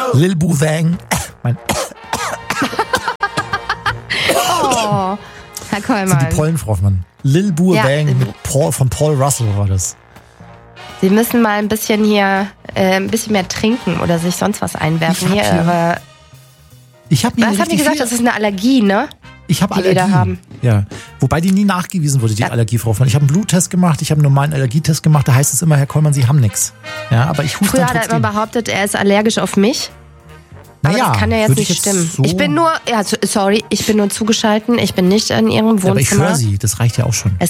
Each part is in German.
Lil Bouvang. Oh, Herr Kollmann. Das sind die Pollenfrau, Mann. Lil Bouvang von Paul Russell war das. Sie müssen mal ein bisschen hier, ein bisschen mehr trinken oder sich sonst was einwerfen. Ich habe was haben die gesagt? Das ist eine Allergie, ne? Ich habe Allergie. Die wir da haben. Ja. Wobei die nie nachgewiesen wurde, die Allergie, Frau Hoffmann. Ich habe einen Bluttest gemacht, ich habe einen normalen Allergietest gemacht. Da heißt es immer, Herr Kollmann, Sie haben nichts. Ja, aber ich huste Früher dann hat er immer behauptet, er ist allergisch auf mich. Aber naja, das kann ja jetzt nicht stimmen. Ich bin nur zugeschaltet. Ich bin nicht in Ihrem Wohnzimmer. Ja, aber ich höre Sie, das reicht ja auch schon.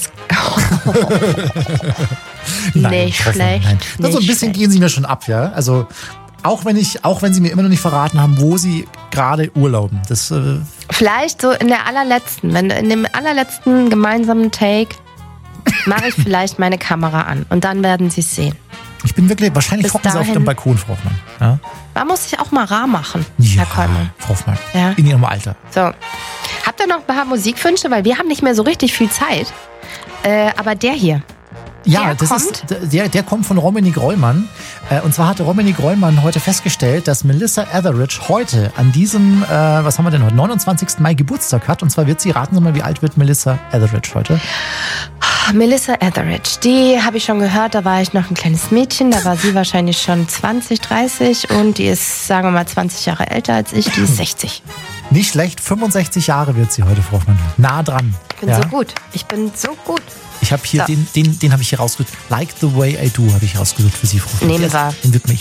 Nein, nicht schlecht. Nein. So ein bisschen gehen Sie mir schon ab, ja. Also auch wenn Sie mir immer noch nicht verraten haben, wo Sie gerade urlauben. Das vielleicht so in dem allerletzten gemeinsamen Take mache ich vielleicht meine Kamera an und dann werden Sie es sehen. Ich bin wirklich, wahrscheinlich hocken Sie auf dem Balkon, Frau Hoffmann. Ja? Da muss ich auch mal rar machen, Ja, Herr Kollmann. Frau Hoffmann, ja. In Ihrem Alter. So, habt ihr noch ein paar Musikwünsche? Weil wir haben nicht mehr so richtig viel Zeit. Aber der hier. Ja, der kommt von Rominik Rollmann. Und zwar hatte Rominik Rollmann heute festgestellt, dass Melissa Etheridge heute an diesem, was haben wir denn heute, 29. Mai Geburtstag hat. Und zwar wird sie, raten Sie mal, wie alt wird Melissa Etheridge heute? Melissa Etheridge, die habe ich schon gehört, da war ich noch ein kleines Mädchen, da war sie wahrscheinlich schon 20, 30 und die ist, sagen wir mal, 20 Jahre älter als ich, die ist 60. Nicht schlecht, 65 Jahre wird sie heute, Frau Hoffmann. Nah dran. Ich bin so gut. Ich habe hier, den habe ich hier rausgesucht. Like the way I do habe ich rausgesucht für Sie, Frau Hoffmann. Nehmen wir. Den widme ich